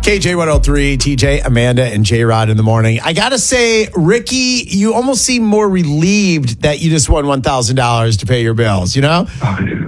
KJ103, TJ, Amanda, and J-Rod in the morning. I got to say, Ricky, you almost seem more relieved that you just won $1,000 to pay your bills, you know? Oh, dude.